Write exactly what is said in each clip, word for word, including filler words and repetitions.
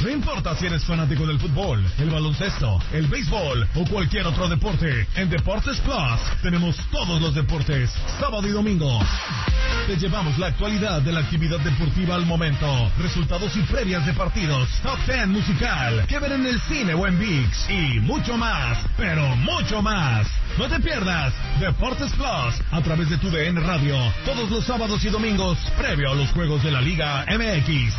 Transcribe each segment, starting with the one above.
No importa si eres fanático del fútbol, el baloncesto, el béisbol o cualquier otro deporte, en Deportes Plus tenemos todos los deportes, sábado y domingo. Te llevamos la actualidad de la actividad deportiva al momento, resultados y previas de partidos, top ten musical, que ver en el cine o en ViX y mucho más, pero mucho más. No te pierdas Deportes Plus a través de tu D N Radio, todos los sábados y domingos, previo a los juegos de la Liga M X.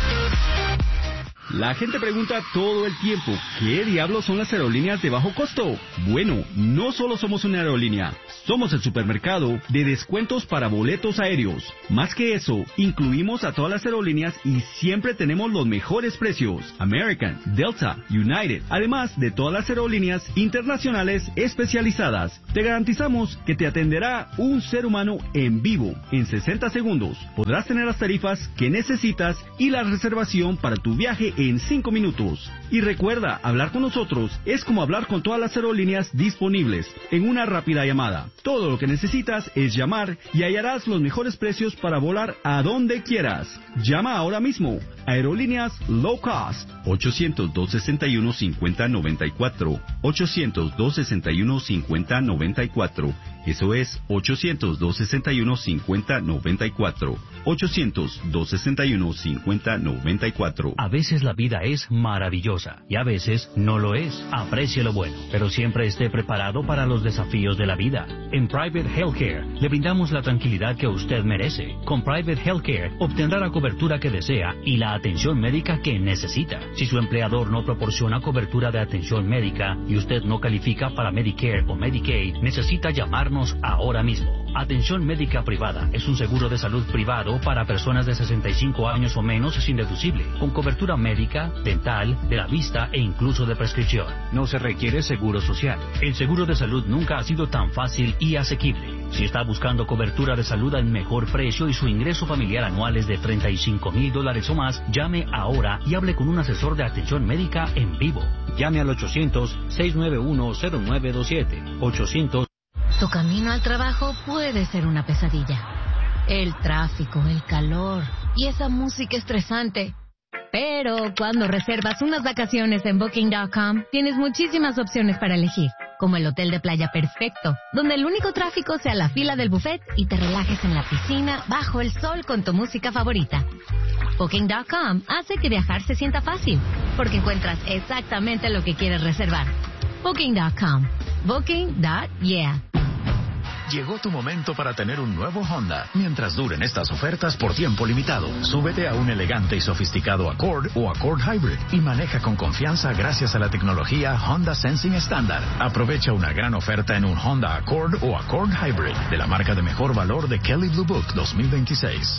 La gente pregunta todo el tiempo, ¿qué diablos son las aerolíneas de bajo costo? Bueno, no solo somos una aerolínea, somos el supermercado de descuentos para boletos aéreos. Más que eso, incluimos a todas las aerolíneas y siempre tenemos los mejores precios. American, Delta, United, además de todas las aerolíneas internacionales especializadas. Te garantizamos que te atenderá un ser humano en vivo. En sesenta segundos podrás tener las tarifas que necesitas y la reservación para tu viaje en cinco minutos. Y recuerda, hablar con nosotros es como hablar con todas las aerolíneas disponibles en una rápida llamada. Todo lo que necesitas es llamar y hallarás los mejores precios para volar a donde quieras. Llama ahora mismo. Aerolíneas Low Cost. ochocientos, dos sesenta y uno, cincuenta noventa y cuatro. ochocientos, dos sesenta y uno, cincuenta noventa y cuatro. Eso es ochocientos, dos sesenta y uno, cincuenta noventa y cuatro. ochocientos, dos sesenta y uno, cincuenta noventa y cuatro. A veces la vida es maravillosa y a veces no lo es. Aprecie lo bueno, pero siempre esté preparado para los desafíos de la vida. En Private Healthcare le brindamos la tranquilidad que usted merece. Con Private Healthcare obtendrá la cobertura que desea y la atención médica que necesita. Si su empleador no proporciona cobertura de atención médica y usted no califica para Medicare o Medicaid, necesita llamarnos ahora mismo. Atención médica privada es un seguro de salud privado para personas de sesenta y cinco años o menos sin deducible, con cobertura médica, dental, de la vista e incluso de prescripción. No se requiere seguro social. El seguro de salud nunca ha sido tan fácil y asequible. Si está buscando cobertura de salud al mejor precio y su ingreso familiar anual es de treinta y cinco mil dólares o más, llame ahora y hable con un asesor de atención médica en vivo. Llame al ochocientos, seiscientos noventa y uno, cero nueve dos siete. ochocientos. Tu camino al trabajo puede ser una pesadilla. El tráfico, el calor y esa música estresante. Pero cuando reservas unas vacaciones en Booking punto com, tienes muchísimas opciones para elegir, como el hotel de playa perfecto, donde el único tráfico sea la fila del buffet y te relajes en la piscina bajo el sol con tu música favorita. Booking punto com hace que viajar se sienta fácil, porque encuentras exactamente lo que quieres reservar. Booking punto com. Booking punto yeah. Llegó tu momento para tener un nuevo Honda, mientras duren estas ofertas por tiempo limitado. Súbete a un elegante y sofisticado Accord o Accord Hybrid y maneja con confianza gracias a la tecnología Honda Sensing estándar. Aprovecha una gran oferta en un Honda Accord o Accord Hybrid de la marca de mejor valor de Kelley Blue Book dos mil veintiséis.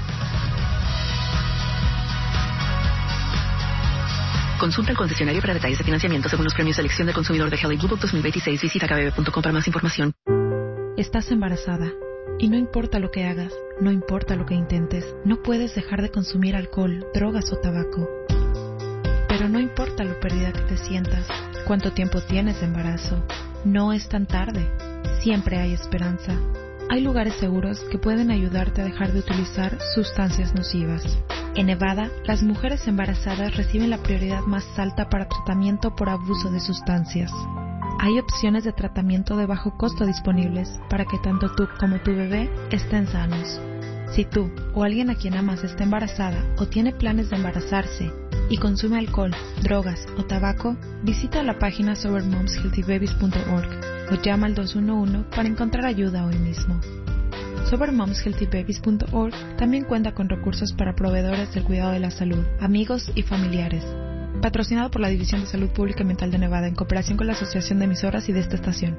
Consulta el concesionario para detalles de financiamiento según los premios de selección de consumidor de Kelley Blue Book dos mil veintiséis. Visita k b b punto com para más información. Estás embarazada y no importa lo que hagas, no importa lo que intentes, no puedes dejar de consumir alcohol, drogas o tabaco. Pero no importa lo perdida que te sientas, cuánto tiempo tienes de embarazo, no es tan tarde, siempre hay esperanza. Hay lugares seguros que pueden ayudarte a dejar de utilizar sustancias nocivas. En Nevada, las mujeres embarazadas reciben la prioridad más alta para tratamiento por abuso de sustancias. Hay opciones de tratamiento de bajo costo disponibles para que tanto tú como tu bebé estén sanos. Si tú o alguien a quien amas está embarazada o tiene planes de embarazarse y consume alcohol, drogas o tabaco, visita la página sober moms healthy babies punto org o llama al dos uno uno para encontrar ayuda hoy mismo. sober moms healthy babies punto org también cuenta con recursos para proveedores del cuidado de la salud, amigos y familiares. Patrocinado por la División de Salud Pública y Mental de Nevada en cooperación con la Asociación de Emisoras y de esta estación.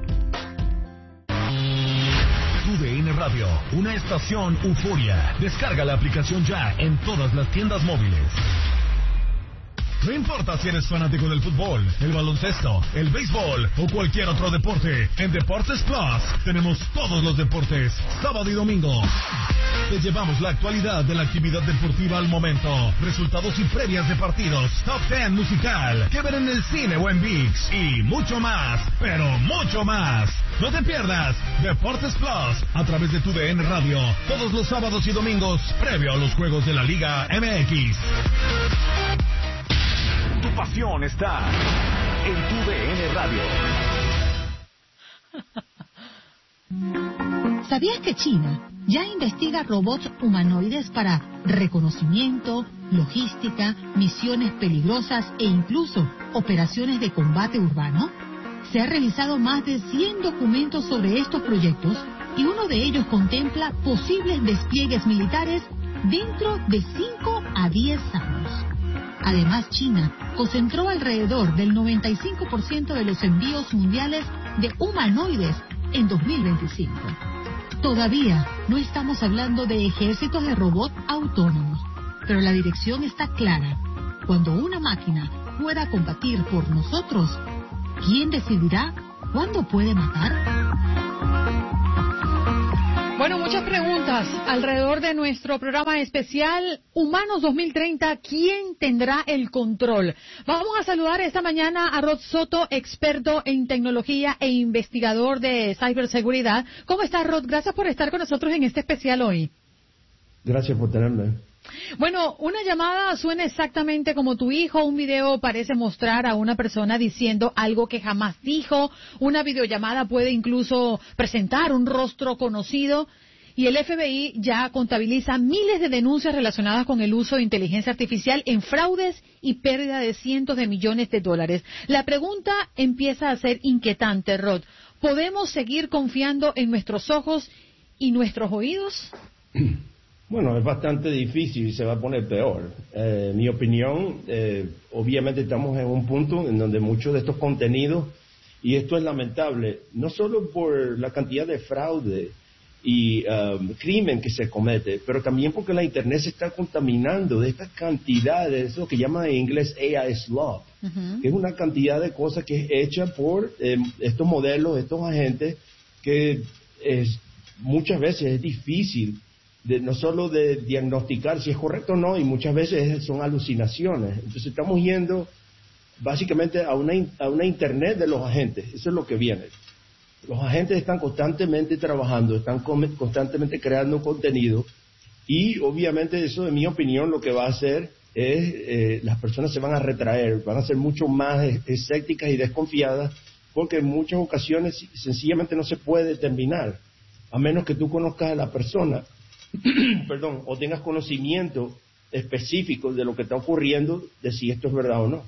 U D N Radio, una estación euforia. Descarga la aplicación ya en todas las tiendas móviles. No importa si eres fanático del fútbol, el baloncesto, el béisbol o cualquier otro deporte, en Deportes Plus tenemos todos los deportes, sábado y domingo. Te llevamos la actualidad de la actividad deportiva al momento, resultados y previas de partidos, top ten musical, que ver en el cine o en ViX y mucho más, pero mucho más. No te pierdas Deportes Plus a través de tu D N Radio, todos los sábados y domingos, previo a los juegos de la Liga M X. pasión está en tu D N Radio. ¿Sabías que China ya investiga robots humanoides para reconocimiento, logística, misiones peligrosas e incluso operaciones de combate urbano? Se han revisado más de cien documentos sobre estos proyectos y uno de ellos contempla posibles despliegues militares dentro de cinco a diez años. Además, China concentró alrededor del noventa y cinco por ciento de los envíos mundiales de humanoides en dos mil veinticinco. Todavía no estamos hablando de ejércitos de robots autónomos, pero la dirección está clara. Cuando una máquina pueda combatir por nosotros, ¿quién decidirá cuándo puede matar? Bueno, muchas preguntas alrededor de nuestro programa especial Humanos dos mil treinta. ¿Quién tendrá el control? Vamos a saludar esta mañana a Rod Soto, experto en tecnología e investigador de ciberseguridad. ¿Cómo estás, Rod? Gracias por estar con nosotros en este especial hoy. Gracias por tenerme. Bueno, una llamada suena exactamente como tu hijo, un video parece mostrar a una persona diciendo algo que jamás dijo, una videollamada puede incluso presentar un rostro conocido y el F B I ya contabiliza miles de denuncias relacionadas con el uso de inteligencia artificial en fraudes y pérdida de cientos de millones de dólares. La pregunta empieza a ser inquietante, Rod. ¿Podemos seguir confiando en nuestros ojos y nuestros oídos? Bueno, es bastante difícil y se va a poner peor. Eh, mi opinión, eh, obviamente estamos en un punto en donde muchos de estos contenidos, y esto es lamentable, no solo por la cantidad de fraude y um, crimen que se comete, pero también porque la Internet se está contaminando de estas cantidades, eso que llaman en inglés A I slop, uh-huh. que es una cantidad de cosas que es hecha por eh, estos modelos, estos agentes, que es, muchas veces es difícil de, no solo de diagnosticar si es correcto o no, y muchas veces son alucinaciones. Entonces estamos yendo básicamente a una, a una Internet de los agentes, eso es lo que viene. Los agentes están constantemente trabajando, están constantemente creando contenido, y obviamente eso, en mi opinión, lo que va a hacer es, eh, las personas se van a retraer, van a ser mucho más escépticas y desconfiadas, porque en muchas ocasiones sencillamente no se puede determinar, a menos que tú conozcas a la persona, perdón, o tengas conocimiento específico de lo que está ocurriendo, de si esto es verdad o no.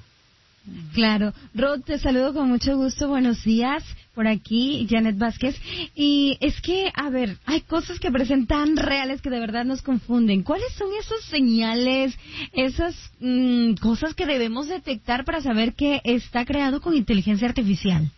Claro. Rod, te saludo con mucho gusto. Buenos días. Por aquí, Janet Vázquez. Y es que, a ver, hay cosas que parecen tan reales que de verdad nos confunden. ¿Cuáles son esas señales, esas mmm, cosas que debemos detectar para saber que está creado con inteligencia artificial?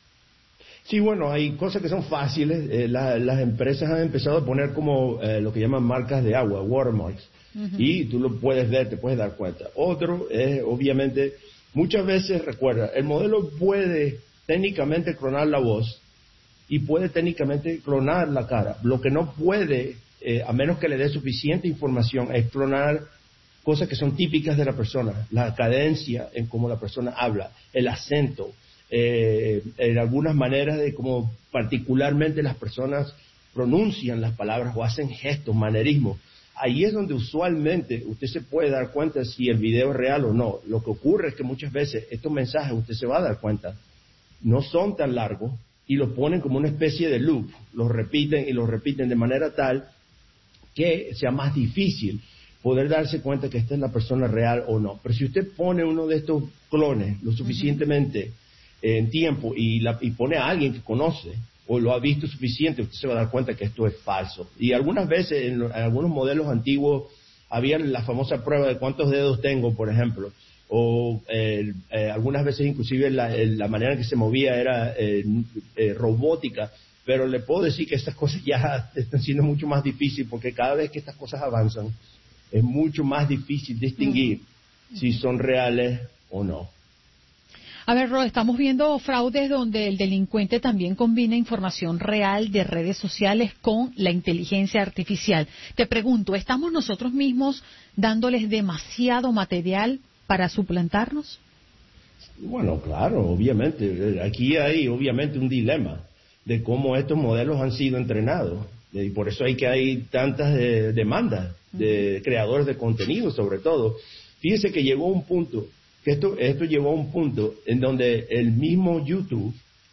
Sí, bueno, hay cosas que son fáciles. Eh, la, las empresas han empezado a poner como eh, lo que llaman marcas de agua, watermarks. Uh-huh. Y tú lo puedes ver, te puedes dar cuenta. Otro es, obviamente, muchas veces, recuerda, el modelo puede técnicamente clonar la voz y puede técnicamente clonar la cara. Lo que no puede, eh, a menos que le dé suficiente información, es clonar cosas que son típicas de la persona. La cadencia en cómo la persona habla, el acento, eh, en algunas maneras de cómo particularmente las personas pronuncian las palabras o hacen gestos, manerismos. Ahí es donde usualmente usted se puede dar cuenta si el video es real o no. Lo que ocurre es que muchas veces estos mensajes, usted se va a dar cuenta, no son tan largos y los ponen como una especie de loop. Los repiten y los repiten de manera tal que sea más difícil poder darse cuenta que esta es la persona real o no. Pero si usted pone uno de estos clones lo suficientemente eh, en tiempo y, la, y pone a alguien que conoce o lo ha visto suficiente, usted se va a dar cuenta que esto es falso. Y algunas veces, en, en algunos modelos antiguos, había la famosa prueba de cuántos dedos tengo, por ejemplo, o eh, eh, algunas veces inclusive la, la manera en que se movía era eh, eh, robótica, pero le puedo decir que estas cosas ya están siendo mucho más difíciles, porque cada vez que estas cosas avanzan, es mucho más difícil distinguir uh-huh. si son reales o no. A ver, Rod, estamos viendo fraudes donde el delincuente también combina información real de redes sociales con la inteligencia artificial. Te pregunto, ¿estamos nosotros mismos dándoles demasiado material para suplantarnos? Bueno, claro, obviamente. Aquí hay obviamente un dilema de cómo estos modelos han sido entrenados. Y por eso hay que hay tantas eh, demandas de creadores de contenido, sobre todo. Fíjese que llegó un punto que esto, esto llegó a un punto en donde el mismo YouTube,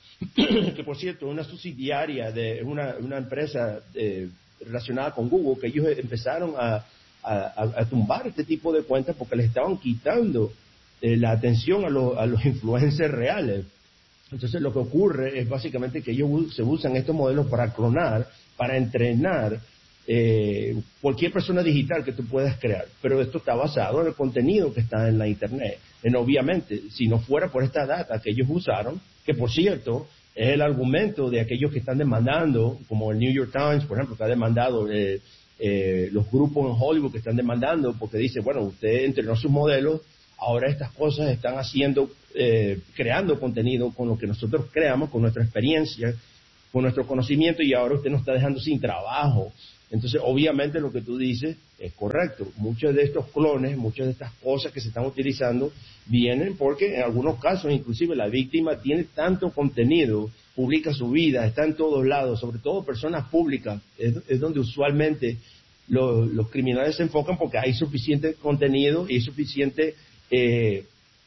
que por cierto es una subsidiaria de una, una empresa eh, relacionada con Google, que ellos empezaron a, a, a tumbar este tipo de cuentas porque les estaban quitando eh, la atención a, lo, a los influencers reales. Entonces lo que ocurre es básicamente que ellos se usan estos modelos para clonar, para entrenar eh, cualquier persona digital que tú puedas crear. Pero esto está basado en el contenido que está en la Internet. En, obviamente, si no fuera por esta data que ellos usaron, que por cierto es el argumento de aquellos que están demandando, como el New York Times, por ejemplo, que ha demandado eh, eh, los grupos en Hollywood que están demandando, porque dice, bueno, usted entrenó sus modelos, ahora estas cosas están haciendo, eh, creando contenido con lo que nosotros creamos, con nuestra experiencia, con nuestro conocimiento, y ahora usted nos está dejando sin trabajo. Entonces, obviamente lo que tú dices es correcto. Muchos de estos clones, muchas de estas cosas que se están utilizando vienen porque en algunos casos, inclusive la víctima tiene tanto contenido, publica su vida, está en todos lados, sobre todo personas públicas, es, es donde usualmente lo, los criminales se enfocan porque hay suficiente contenido y suficiente eh,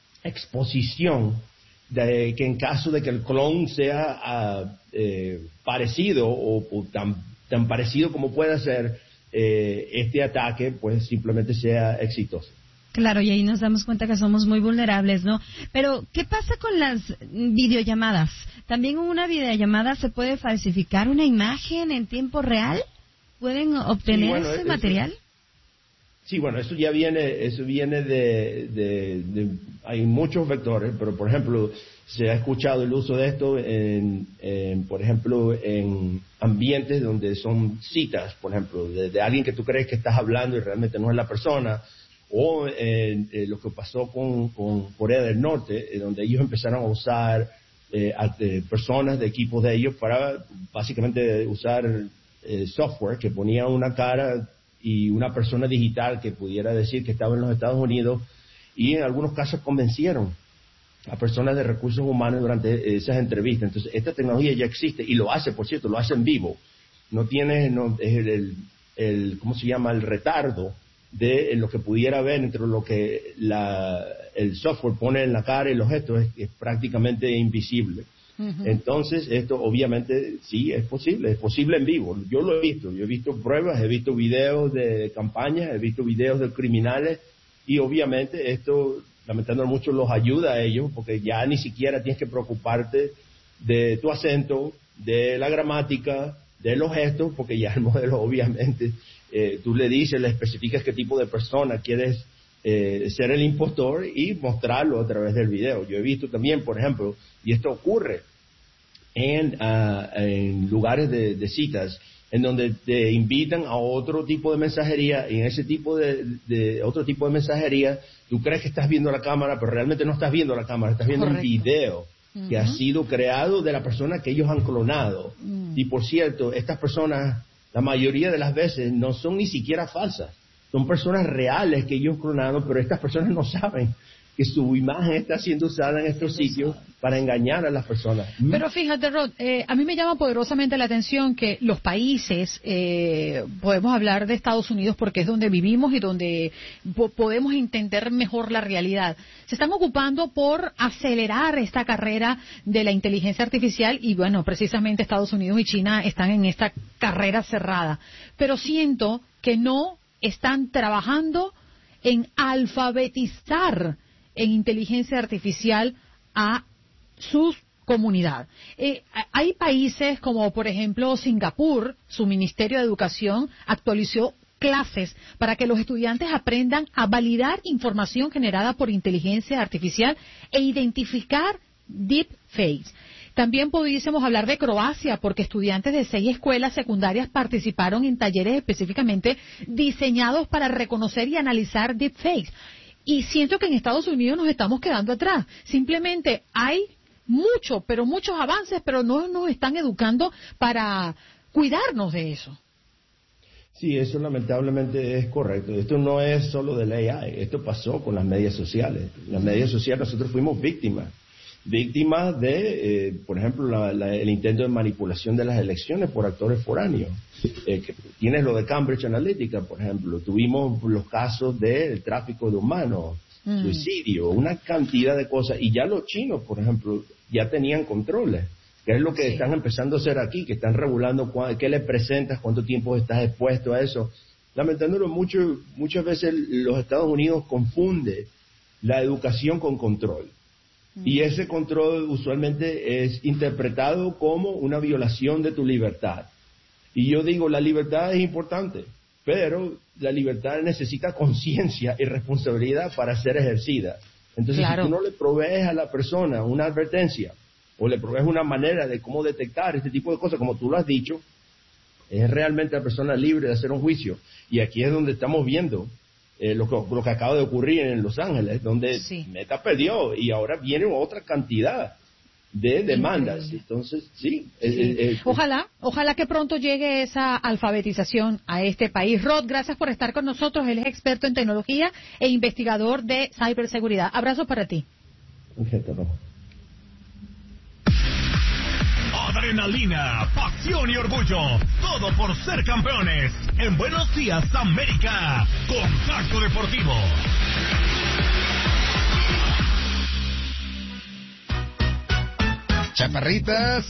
exposición de que en caso de que el clon sea uh, eh, parecido o, o tan, tan parecido como pueda ser, eh, este ataque pues simplemente sea exitoso. Claro, y ahí nos damos cuenta que somos muy vulnerables, ¿no? Pero, ¿qué pasa con las videollamadas? ¿También en una videollamada se puede falsificar una imagen en tiempo real? ¿Pueden obtener sí, bueno, ese eso, material? Sí, bueno, eso ya viene, eso viene de, de, de, hay muchos vectores, pero por ejemplo, se ha escuchado el uso de esto en, en por ejemplo, en ambientes donde son citas, por ejemplo, de, de alguien que tú crees que estás hablando y realmente no es la persona, o en, en lo que pasó con, con Corea del Norte, en donde ellos empezaron a usar eh, a, eh, personas de equipos de ellos para básicamente usar eh, software que ponía una cara y una persona digital que pudiera decir que estaba en los Estados Unidos, y en algunos casos convencieron a personas de recursos humanos durante esas entrevistas. Entonces, esta tecnología ya existe y lo hace, por cierto, lo hace en vivo. No tiene, no, es el, el, el, ¿cómo se llama?, el retardo de lo que pudiera ver entre lo que la, el software pone en la cara y los gestos, es, es prácticamente invisible. Uh-huh. Entonces, esto obviamente sí es posible, es posible en vivo. Yo lo he visto, yo he visto pruebas, he visto videos de campañas, he visto videos de criminales, y obviamente esto, lamentándolo mucho, los ayuda a ellos, porque ya ni siquiera tienes que preocuparte de tu acento, de la gramática, de los gestos, porque ya el modelo obviamente, eh, tú le dices, le especificas qué tipo de persona quieres eh, ser el impostor y mostrarlo a través del video. Yo he visto también, por ejemplo, y esto ocurre en, uh, en lugares de, de citas, en donde te invitan a otro tipo de mensajería, y en ese tipo de, de otro tipo de mensajería, tú crees que estás viendo la cámara, pero realmente no estás viendo la cámara, estás viendo Correcto. Un video uh-huh. que ha sido creado de la persona que ellos han clonado. Uh-huh. Y por cierto, estas personas, la mayoría de las veces, no son ni siquiera falsas. Son personas reales que ellos clonaron, pero estas personas no saben que su imagen está siendo usada en estos sitios para engañar a las personas. Pero fíjate, Rod, eh, a mí me llama poderosamente la atención que los países, eh, podemos hablar de Estados Unidos porque es donde vivimos y donde po- podemos entender mejor la realidad, se están ocupando por acelerar esta carrera de la inteligencia artificial, y bueno, precisamente Estados Unidos y China están en esta carrera cerrada. Pero siento que no están trabajando en alfabetizar en inteligencia artificial a su comunidad. Eh, hay países como, por ejemplo, Singapur, su Ministerio de Educación actualizó clases para que los estudiantes aprendan a validar información generada por inteligencia artificial e identificar deepfakes. También pudiésemos hablar de Croacia, porque estudiantes de seis escuelas secundarias participaron en talleres específicamente diseñados para reconocer y analizar deepfakes. Y siento que en Estados Unidos nos estamos quedando atrás. Simplemente hay mucho, pero muchos avances, pero no nos están educando para cuidarnos de eso. Sí, eso lamentablemente es correcto. Esto no es solo del A I, esto pasó con las medias sociales. Las medias sociales nosotros fuimos víctimas. Víctimas de, eh, por ejemplo, la, la, el intento de manipulación de las elecciones por actores foráneos. Eh, que tienes lo de Cambridge Analytica, por ejemplo. Tuvimos los casos del tráfico de humanos mm. suicidio, una cantidad de cosas. Y ya los chinos, por ejemplo, ya tenían controles, que es lo que sí. están empezando a hacer aquí, que están regulando cuál, qué le presentas, cuánto tiempo estás expuesto a eso. Lamentándolo mucho, muchas veces los Estados Unidos confunde la educación con control. Mm. Y ese control usualmente es interpretado como una violación de tu libertad. Y yo digo, la libertad es importante, pero la libertad necesita conciencia y responsabilidad para ser ejercida. Entonces, claro. si tú no le provees a la persona una advertencia, o le provees una manera de cómo detectar este tipo de cosas, como tú lo has dicho, es realmente la persona libre de hacer un juicio. Y aquí es donde estamos viendo eh, lo, que, lo que acaba de ocurrir en Los Ángeles, donde sí. Meta perdió y ahora viene otra cantidad de demandas. Increíble. Entonces, sí. sí. Eh, eh, ojalá, ojalá que pronto llegue esa alfabetización a este país. Rod, gracias por estar con nosotros. Él es experto en tecnología e investigador de ciberseguridad. Abrazos para ti. Adrenalina, pasión y orgullo, todo por ser campeones. En Buenos Días, América, Contacto Deportivo. Chaparritas,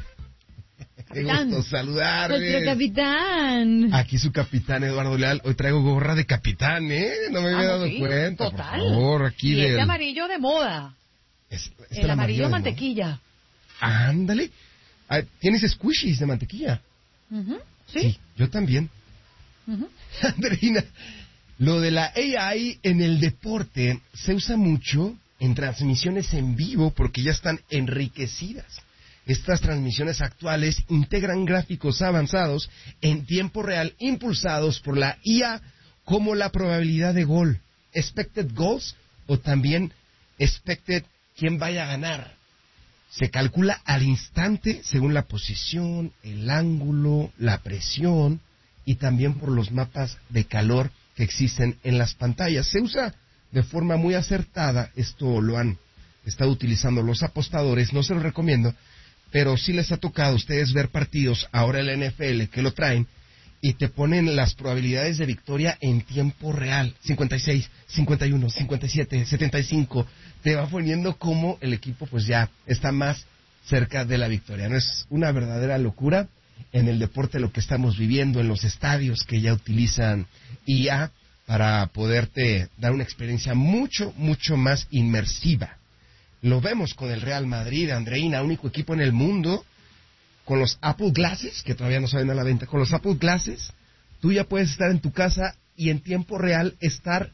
qué gusto saludarles. Nuestro capitán. Aquí su capitán Eduardo Leal. Hoy traigo gorra de capitán, ¿eh? No me había ah, dado sí, cuenta. Total. Por favor, aquí y del... este amarillo de moda. Es, es el, el amarillo mantequilla. Ándale. Ah, ¿tienes squishies de mantequilla? Uh-huh. ¿Sí? Sí, yo también. Uh-huh. Andreina, lo de la A I en el deporte se usa mucho en transmisiones en vivo porque ya están enriquecidas. Estas transmisiones actuales integran gráficos avanzados en tiempo real impulsados por la I A, como la probabilidad de gol, expected goals, o también expected quién vaya a ganar. Se calcula al instante según la posición, el ángulo, la presión y también por los mapas de calor que existen en las pantallas. Se usa de forma muy acertada, esto lo han estado utilizando los apostadores, no se lo recomiendo, pero sí les ha tocado a ustedes ver partidos ahora en la N F L que lo traen y te ponen las probabilidades de victoria en tiempo real, cincuenta y seis, cincuenta y uno, cincuenta y siete, setenta y cinco, te va poniendo como el equipo pues ya está más cerca de la victoria. No es una verdadera locura en el deporte lo que estamos viviendo, en los estadios que ya utilizan I A para poderte dar una experiencia mucho, mucho más inmersiva. Lo vemos con el Real Madrid, Andreina, único equipo en el mundo, con los Apple Glasses, que todavía no salen a la venta, con los Apple Glasses, tú ya puedes estar en tu casa y en tiempo real estar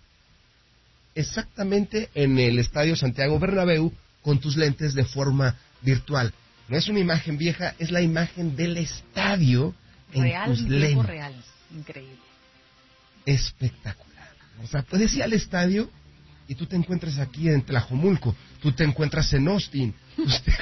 exactamente en el Estadio Santiago Bernabéu con tus lentes de forma virtual. No es una imagen vieja, es la imagen del estadio en real, tus en lentes. tiempo real, increíble. Espectacular. O sea, puedes ir al estadio y tú te encuentras aquí en Tlajomulco, tú te encuentras en Austin, tú te,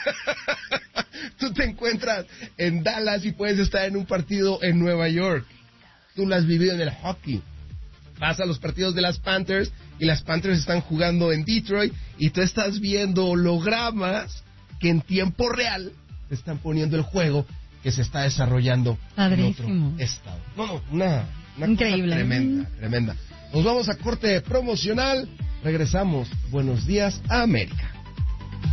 tú te encuentras en Dallas y puedes estar en un partido en Nueva York. Tú lo has vivido en el hockey. Vas a los partidos de las Panthers y las Panthers están jugando en Detroit y tú estás viendo hologramas que en tiempo real te están poniendo el juego que se está desarrollando Padrísimo. en otro estado. No, no, una, una Increíble. cosa tremenda, tremenda. Nos vamos a corte promocional. Regresamos. Buenos días, América.